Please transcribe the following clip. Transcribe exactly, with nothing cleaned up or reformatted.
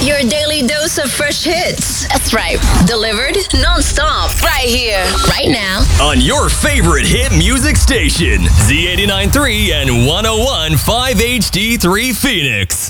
Your daily dose of fresh hits. That's right. Delivered non-stop. Right here. Right now. On your favorite hit music station, Z eighty-nine point three and one oh one point five H D three Phoenix.